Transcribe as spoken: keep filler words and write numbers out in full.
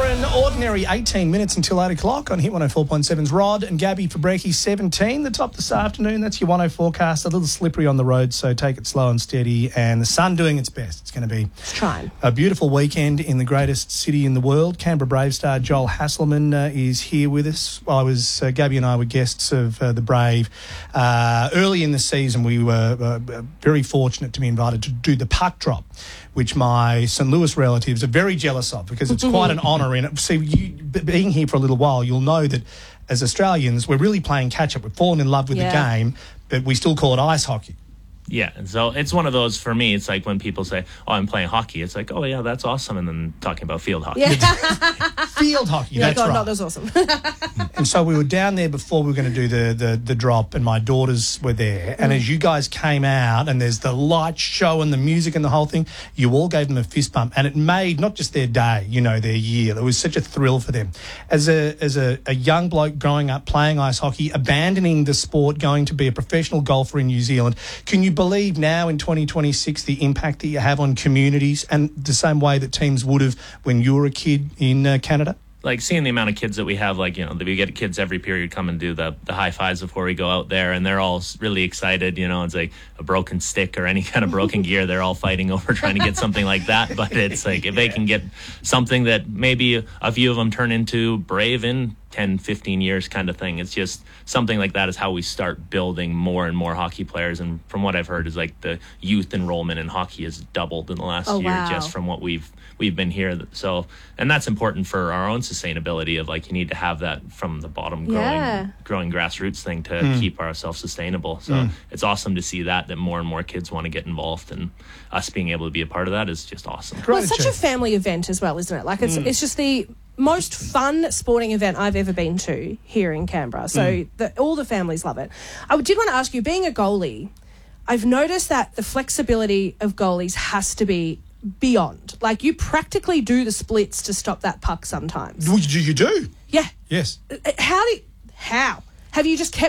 an ordinary eighteen minutes until eight o'clock on Hit one oh four point seven's Rod and Gabby for Brekkie seventeen. The top this afternoon, that's your one oh forecast. A little slippery on the road, so take it slow and steady. And the sun doing its best. It's going to be It's trying. a beautiful weekend in the greatest city in the world. Canberra Brave star Joel Hasselman uh, is here with us. Well, I was, uh, Gabby and I were guests of uh, the Brave. Uh, early in the season, we were uh, very fortunate to be invited to do the puck drop, which my Saint Louis relatives are very jealous of because it's quite an honour in it. See, you, being here for a little while, you'll know that as Australians, we're really playing catch-up. We've fallen in love with Yeah. the game, but we still call it ice hockey. Yeah, and so it's one of those, for me, it's like when people say, oh, I'm playing hockey, it's like, oh, yeah, that's awesome, and then talking about field hockey. Yeah. Field hockey, Yeah, that's God, right. no, that was awesome. And so we were down there before we were going to do the, the, the drop, and my daughters were there. And Mm. as you guys came out, and there's the light show and the music and the whole thing, you all gave them a fist bump, and it made not just their day, you know, their year. It was such a thrill for them. As a as a, a young bloke growing up playing ice hockey, abandoning the sport, going to be a professional golfer in New Zealand, can you believe now in twenty twenty-six the impact that you have on communities and the same way that teams would have when you were a kid in uh, Canada? Like seeing the amount of kids that we have, like, you know, we get kids every period come and do the, the high fives before we go out there, and they're all really excited. You know, it's like a broken stick or any kind of broken gear. They're all fighting over trying to get something like that. But it's like if they can get something that maybe a few of them turn into Brave in ten, fifteen years kind of thing. It's just something like that is how we start building more and more hockey players. And from what I've heard is like the youth enrollment in hockey has doubled in the last Oh, year wow. just from what we've we've been here. So, and that's important for our own sustainability of like, you need to have that from the bottom growing, Yeah. growing grassroots thing to Mm. keep ourselves sustainable. So it's awesome to see that, that more and more kids want to get involved, and us being able to be a part of that is just awesome. Well, it's Great such a achievement. family event as well, isn't it? Like, it's Mm. it's just the most fun sporting event I've ever been to here in Canberra. So Mm. the, all the families love it. I did want to ask you, being a goalie, I've noticed that the flexibility of goalies has to be beyond. Like, you practically do the splits to stop that puck sometimes. You you do? Yeah. Yes. Uh, How do you, how? Have you just kept